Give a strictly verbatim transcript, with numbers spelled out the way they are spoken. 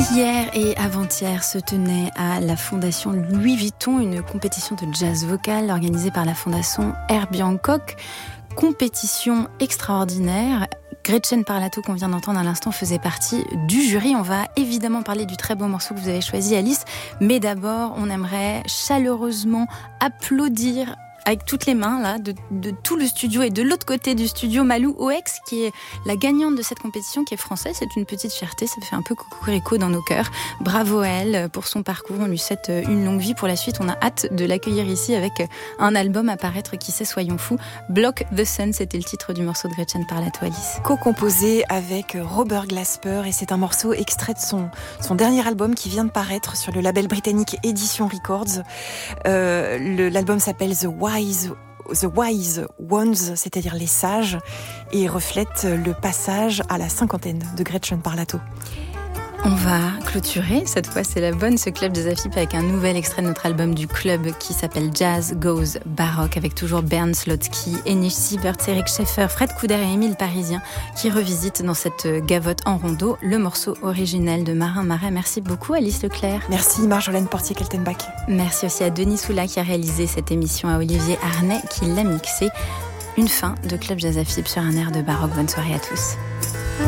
Hier et avant-hier se tenait à la Fondation Louis Vuitton une compétition de jazz vocal organisée par la Fondation Herbie Hancock. Compétition extraordinaire. Gretchen Parlato, qu'on vient d'entendre à l'instant, faisait partie du jury. On va évidemment parler du très beau morceau que vous avez choisi, Alice. Mais d'abord, on aimerait chaleureusement applaudir avec toutes les mains là, de, de tout le studio et de l'autre côté du studio, Malou Oex, qui est la gagnante de cette compétition, qui est française. C'est une petite fierté, ça fait un peu cocorico dans nos cœurs. Bravo à elle pour son parcours, on lui souhaite une longue vie pour la suite. On a hâte de l'accueillir ici avec un album à paraître, qui sait, soyons fous. Block the Sun, c'était le titre du morceau de Gretchen Parlato, Alice. Co-composé avec Robert Glasper, et c'est un morceau extrait de son, son dernier album qui vient de paraître sur le label britannique Edition Records. Euh, le, l'album s'appelle The Wise The Wise Ones, c'est-à-dire les sages, et reflète le passage à la cinquantaine de Gretchen Parlato. On va clôturer, cette fois c'est la bonne, ce club des Afip avec un nouvel extrait de notre album du club qui s'appelle Jazz Goes Baroque, avec toujours Bernd Slotsky, Enish Siebert, Eric Scheffer, Fred Couder et Émile Parisien qui revisitent dans cette gavotte en rondeau le morceau originel de Marin Marais. Merci beaucoup Alice Leclerc. Merci Marjolaine Portier-Keltenbach. Merci aussi à Denis Soula qui a réalisé cette émission, à Olivier Arnay qui l'a mixé. Une fin de Club Jazz Afip sur un air de baroque. Bonne soirée à tous.